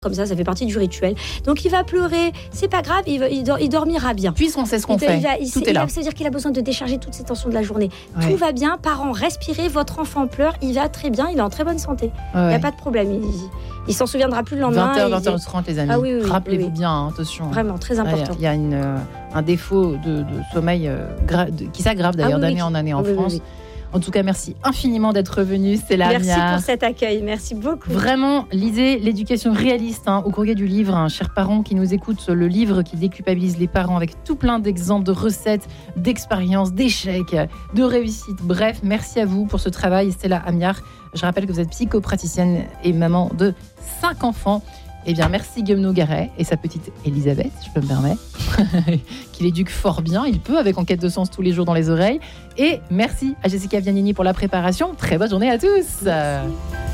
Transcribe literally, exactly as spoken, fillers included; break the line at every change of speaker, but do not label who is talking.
Comme ça, ça fait partie du rituel. Donc, il va pleurer, c'est pas grave, il, va, il, dor, il dormira bien.
Puisqu'on sait ce qu'on
il,
fait,
il va, il,
tout
il,
est là.
Ça veut dire qu'il a besoin de décharger toutes ses tensions de la journée.
Ouais.
Tout va bien, parents, respirez, votre enfant pleure, il va très bien, il est en très bonne santé.
Ouais.
Il n'y a pas de problème, il, il s'en souviendra plus le lendemain.
vingt heures, vingt heures trente, les amis.
Ah oui, oui,
Rappelez-vous
oui.
bien, hein, attention.
Vraiment, très important.
Il y a une, euh, un défaut de, de sommeil euh, gra- de, qui s'aggrave d'ailleurs
ah oui,
d'année
oui,
en année en
oui,
France.
Oui, oui.
En tout cas, merci infiniment d'être venu. C'est la
Merci
Amiar.
pour cet accueil. Merci beaucoup.
Vraiment, lisez l'éducation réaliste hein, au courrier du livre. Hein, chers parents qui nous écoutent, le livre qui déculpabilise les parents avec tout plein d'exemples, de recettes, d'expériences, d'échecs, de réussites. Bref, merci à vous pour ce travail. C'est la Amiar. Je rappelle que vous êtes psychopraticienne et maman de cinq enfants. Eh bien, merci Guillaume Nogaret et sa petite Elisabeth, je peux me permettre, qu'il éduque fort bien. Il peut, avec Enquête de sens tous les jours dans les oreilles. Et merci à Jessica Vianini pour la préparation. Très bonne journée à tous.
Merci.